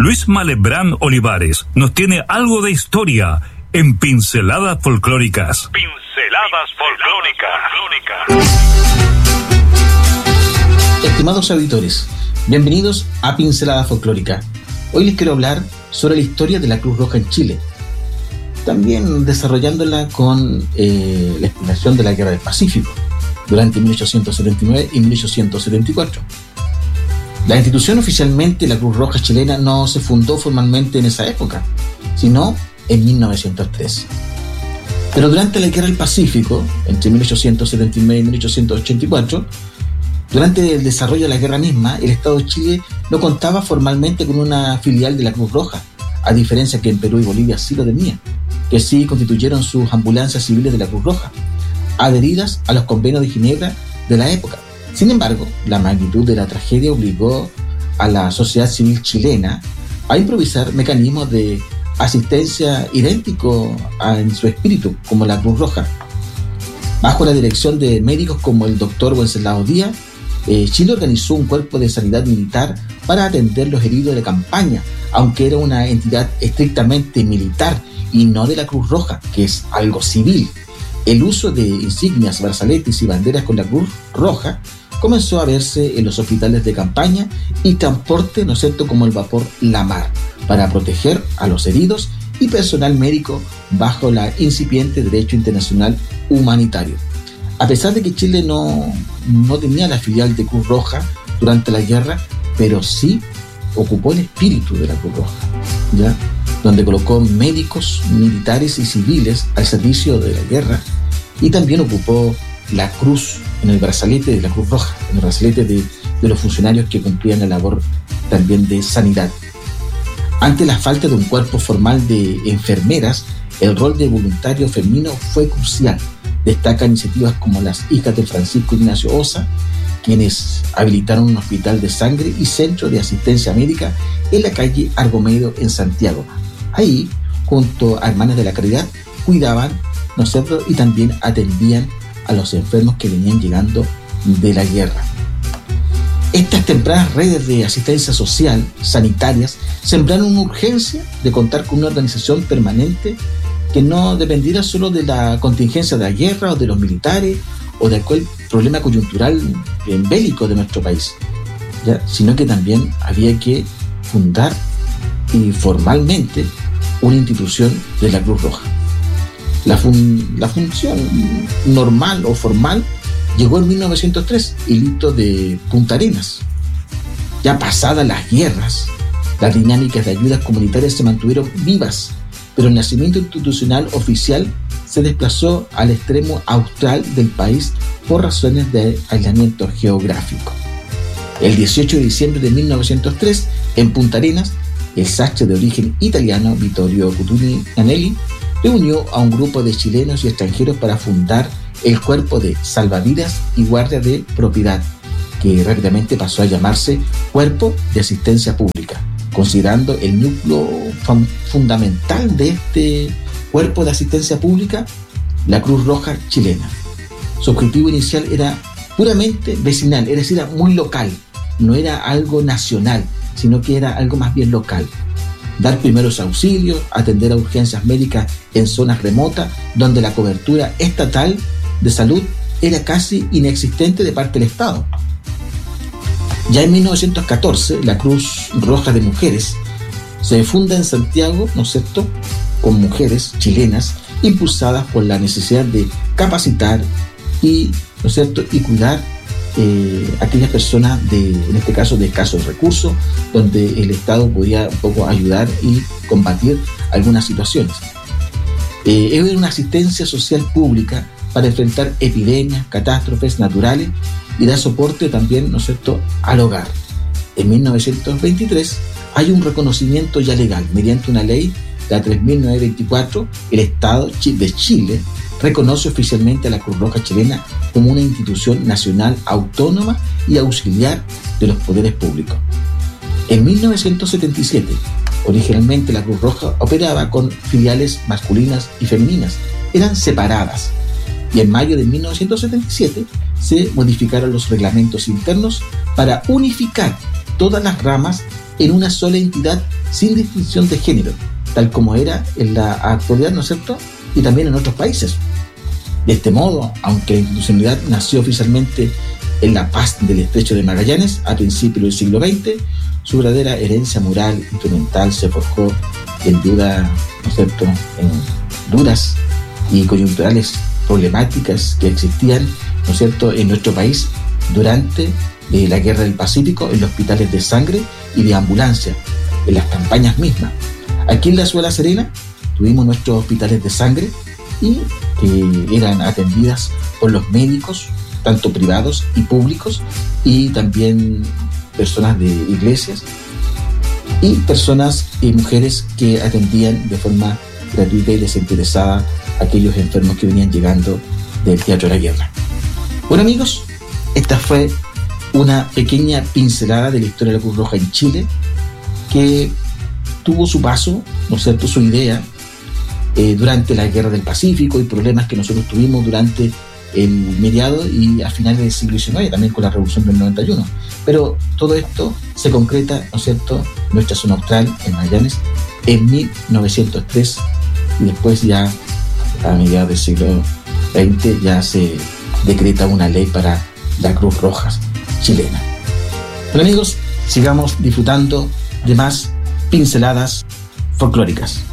Luis Malebrán Olivares nos tiene algo de historia en Pinceladas Folclóricas. Pinceladas Folclóricas. Estimados auditores, bienvenidos a Pincelada Folclórica. Hoy les quiero hablar sobre la historia de la Cruz Roja en Chile, también desarrollándola con la explicación de la Guerra del Pacífico durante 1879 y 1874. La institución oficialmente, la Cruz Roja chilena, no se fundó formalmente en esa época, sino en 1903. Pero durante la Guerra del Pacífico, entre 1879 y 1884, durante el desarrollo de la guerra misma, el Estado de Chile no contaba formalmente con una filial de la Cruz Roja, a diferencia que en Perú y Bolivia sí lo tenían, que sí constituyeron sus ambulancias civiles de la Cruz Roja, adheridas a los convenios de Ginebra de la época. Sin embargo, la magnitud de la tragedia obligó a la sociedad civil chilena a improvisar mecanismos de asistencia idénticos en su espíritu, como la Cruz Roja. Bajo la dirección de médicos como el doctor Wenceslao Díaz, Chile organizó un cuerpo de sanidad militar para atender los heridos de campaña, aunque era una entidad estrictamente militar y no de la Cruz Roja, que es algo civil. El uso de insignias, brazaletes y banderas con la Cruz Roja comenzó a verse en los hospitales de campaña y transporte, ¿no es cierto?, como el vapor La Mar, para proteger a los heridos y personal médico bajo la incipiente derecho internacional humanitario. A pesar de que Chile no tenía la filial de Cruz Roja durante la guerra, pero sí ocupó el espíritu de la Cruz Roja, ¿ya?, donde colocó médicos, militares y civiles al servicio de la guerra, y también ocupó la cruz en el brazalete de la Cruz Roja, en el brazalete de los funcionarios que cumplían la labor también de sanidad. Ante la falta de un cuerpo formal de enfermeras, el rol de voluntario femenino fue crucial. Destacan iniciativas como las hijas de Francisco Ignacio Osa, quienes habilitaron un hospital de sangre y centro de asistencia médica en la calle Argomedo en Santiago. Ahí, junto a Hermanas de la Caridad, cuidaban, ¿no es cierto?, y también atendían a los enfermos que venían llegando de la guerra. Estas tempranas redes de asistencia social, sanitarias, sembraron una urgencia de contar con una organización permanente que no dependiera solo de la contingencia de la guerra o de los militares o de aquel problema coyuntural bélico de nuestro país, ¿ya?, sino que también había que fundar y formalmente una institución de la Cruz Roja. La función normal o formal llegó en 1903, hilito de Punta Arenas. Ya pasadas las guerras, las dinámicas de ayudas comunitarias se mantuvieron vivas, pero el nacimiento institucional oficial se desplazó al extremo austral del país por razones de aislamiento geográfico. El 18 de diciembre de 1903, en Punta Arenas, el sastre de origen italiano Vittorio Cutuni Anelli reunió a un grupo de chilenos y extranjeros para fundar el Cuerpo de Salvavidas y Guardia de Propiedad, que rápidamente pasó a llamarse Cuerpo de Asistencia Pública, considerando el núcleo fundamental de este Cuerpo de Asistencia Pública la Cruz Roja chilena. Su objetivo inicial era puramente vecinal, es decir, era muy local, no era algo nacional, sino que era algo más bien local. Dar primeros auxilios, atender a urgencias médicas en zonas remotas donde la cobertura estatal de salud era casi inexistente de parte del Estado. Ya en 1914, la Cruz Roja de Mujeres se funda en Santiago, ¿no es cierto?, con mujeres chilenas impulsadas por la necesidad de capacitar y, ¿no es cierto?, y cuidar aquellas personas en este caso de escasos recursos, donde el Estado podía un poco ayudar y combatir algunas situaciones. Es una asistencia social pública para enfrentar epidemias, catástrofes naturales y dar soporte también, ¿no es cierto?, al hogar. En 1923 hay un reconocimiento ya legal mediante una ley, la 3924. El Estado de Chile reconoce oficialmente a la Cruz Roja chilena como una institución nacional autónoma y auxiliar de los poderes públicos. En 1977, originalmente la Cruz Roja operaba con filiales masculinas y femeninas, eran separadas, y en mayo de 1977 se modificaron los reglamentos internos para unificar todas las ramas en una sola entidad sin distinción de género, tal como era en la actualidad, ¿no es cierto?, y también en otros países. De este modo, aunque la institucionalidad nació oficialmente en la paz del Estrecho de Magallanes a principios del siglo XX, su verdadera herencia moral e instrumental se forjó en duda, ¿no es cierto?, en duras y coyunturales problemáticas que existían, ¿no es cierto?, en nuestro país durante la Guerra del Pacífico, en los hospitales de sangre y de ambulancia, en las campañas mismas. Aquí en la ciudad de La Serena tuvimos nuestros hospitales de sangre y que eran atendidas por los médicos, tanto privados y públicos, y también personas de iglesias y personas y mujeres que atendían de forma gratuita y desinteresada a aquellos enfermos que venían llegando del teatro de la guerra. Bueno, amigos, esta fue una pequeña pincelada de la historia de la Cruz Roja en Chile, que tuvo su paso, ¿no es cierto?, su idea durante la Guerra del Pacífico y problemas que nosotros tuvimos durante el mediado y a finales del siglo XIX, también con la Revolución del 91. Pero todo esto se concreta, ¿no es cierto?, en nuestra zona austral, en Magallanes, en 1903, y después ya a mediados del siglo XX ya se decreta una ley para la Cruz Roja chilena. Pero amigos, sigamos disfrutando de más pinceladas folclóricas.